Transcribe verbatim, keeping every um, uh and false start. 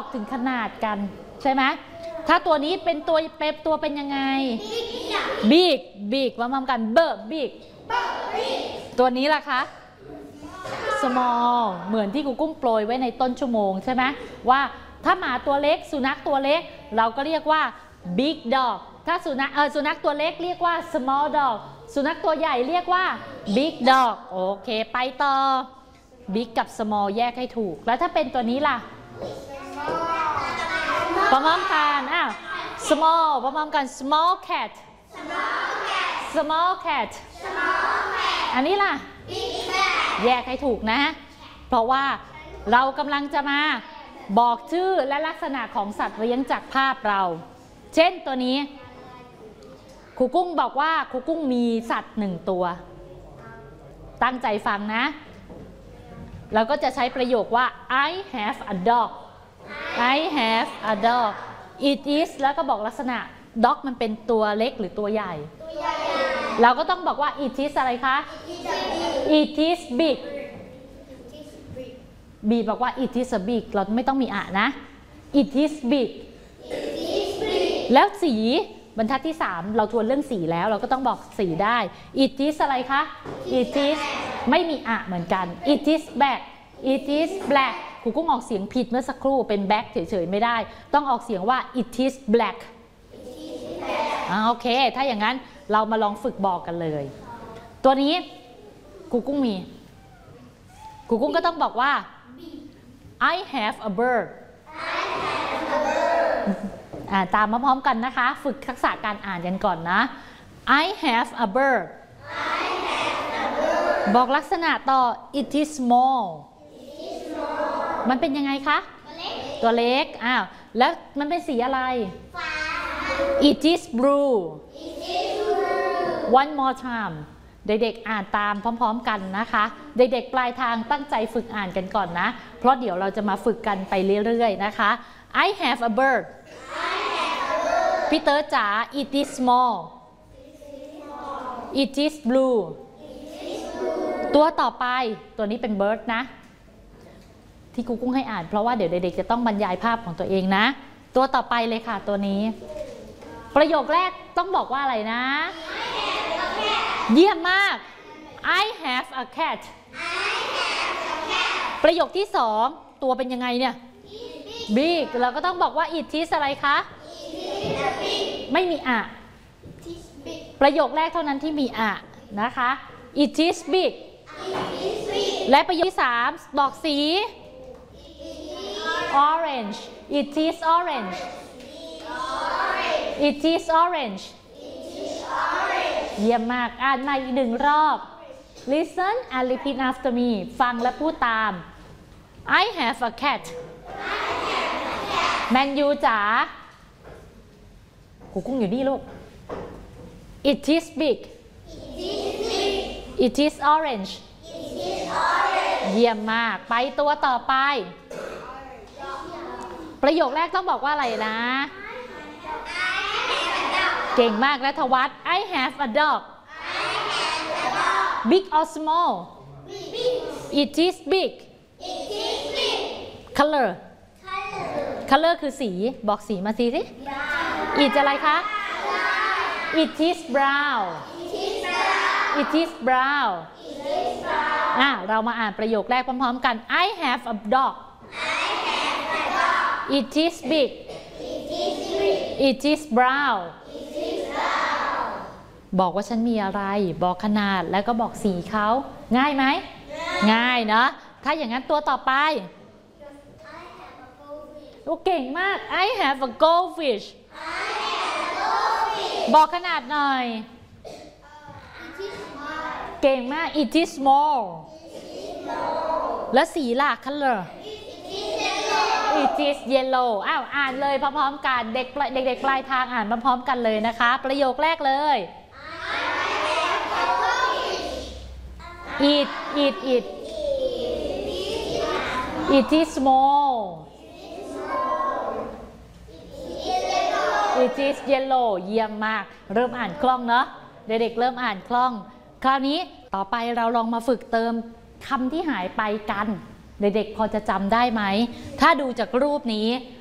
ถึงขนาดกันใช่ไหมถ้าตัวนี้เป็นตัวเป็นตัวเป็นยังไง big big มาพร้อมกันเบอร์ big ตัวนี้ล่ะคะ small เหมือนที่กูกุ้งโปรยไว้ในต้นชั่วโมงใช่ไหมว่าถ้าหมาตัวเล็กสุนัขตัวเล็กเราก็เรียกว่า big dog ถ้าสุนัขเออสุนัขตัวเล็กเรียกว่า small dog สุนัขตัวใหญ่เรียกว่า big dog โอเคไปต่อ big กับ small แยกให้ถูกแล้วถ้าเป็นตัวนี้ล่ะพร้อมๆกันอ้าว small พร้อมๆกัน small cat small cat อันนี้ล่ะแยกให้ถูกนะเพราะว่าเรากำลังจะมาบอกชื่อและลักษณะของสัตว์เลี้ยงจากภาพเราเช่นตัวนี้ครูกุ้งบอกว่าครูกุ้งมีสัตว์หนึ่งตัวตั้งใจฟังนะเราก็จะใช้ประโยคว่า I have a dog I have a dog it is แล้วก็บอกลักษณะ dog มันเป็นตัวเล็กหรือตัวใหญ่เราก็ต้องบอกว่า it is อะไรคะ it is big บีบอกว่า it is a big เราไม่ต้องมีอะนะ it is big แล้วสีบรรทัดที่สามเราทวนเรื่องสีแล้วเราก็ต้องบอกสีได้ it is อะไรคะ it is ไม่มีอะเหมือนกัน it is black it is black ครูกุ้งออกเสียงผิดเมื่อสักครู่เป็น black เฉยๆไม่ได้ต้องออกเสียงว่า it is black อ่าโอเคถ้าอย่างนั้นเรามาลองฝึกบอกกันเลยตัวนี้ครูกุ้งมีครูกุ้งก็ต้องบอกว่า I have a bird อ่าตามมาพร้อมกันนะคะฝึกทักษะการอ่านกันก่อนนะ I have a bird บอกลักษณะต่อ it is small มันเป็นยังไงคะตัวเล็กอ้าวแล้วมันเป็นสีอะไร it is blue one more time เด็กๆอ่านตามพร้อมๆกันนะคะเด็กๆปลายทางตั้งใจฝึกอ่านกันก่อนนะเพราะเดี๋ยวเราจะมาฝึกกันไปเรื่อยๆนะคะ I have a bird พี่เต๋อจ๋า it is small it is blue ตัวต่อไปตัวนี้เป็น bird นะที่ครูกุ้งให้อ่านเพราะว่าเดี๋ยวเด็กๆจะต้องบรรยายภาพของตัวเองนะตัวต่อไปเลยค่ะตัวนี้ประโยคแรกต้องบอกว่าอะไรนะเยี่ยมมาก I have a cat ประโยคที่สองตัวเป็นยังไงเนี่ย big เราก็ต้องบอกว่า it is อะไรคะไม่มีอะประโยคแรกเท่านั้นที่มีอะนะคะ it is big และประโยคที่สามบอกสี orange it is orange it is orange เยี่ยมมากอ่านมาอีกหนึ่งรอบ listen and repeat after me ฟังและพูดตาม I have a cat แมนยูจ๋ากูกุ้งอยู่นี่ลูก it is big it is orange เยี่ยมมากไปตัวต่อไปประโยคแรกต้องบอกว่าอะไรนะเก่งมากและทวัฒน์ I have a dog big or small it is big color color คือสีบอกสีมาสิสิ it อะไรคะ it is brown it is brown อ่ะเรามาอ่านประโยคแรกพร้อมๆกัน I have a dog it is big it is brownบอกว่าฉันมีอะไรบอกขนาดแล้วก็บอกสีเขาง่ายไหมง่ายเนาะถ้าอย่างนั้นตัวต่อไปโอ้เก่งมาก I have a goldfish บอกขนาดหน่อยเก่งมาก it is small แล้วสีล่ะ color it is yellow อ้าวอ่านเลยพร้อมๆกันเด็กเด็กๆปลายทางอ่านพร้อมๆกันเลยนะคะประโยคแรกเลย it it it it is small it is yellow เยี่ยมมากเริ่มอ่านคล่องเนาะเด็กๆเริ่มอ่านคล่องคราวนี้ต่อไปเราลองมาฝึกเติมคำที่หายไปกันเด็กๆพอจะจำได้ไหมถ้าดูจากรูปนี้